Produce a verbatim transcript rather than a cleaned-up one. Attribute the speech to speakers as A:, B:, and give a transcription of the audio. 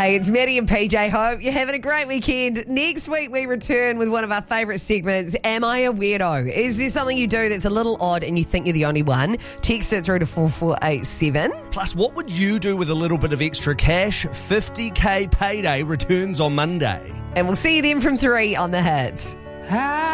A: Hey, it's Maddie and P J. Hope you're having a great weekend. Next week, we return with one of our favourite segments, Am I a Weirdo? Is there something you do that's a little odd and you think you're the only one? Text it through to four four eight seven.
B: Plus, what would you do with a little bit of extra cash? fifty K payday returns on Monday.
A: And we'll see you then from three on The Hits.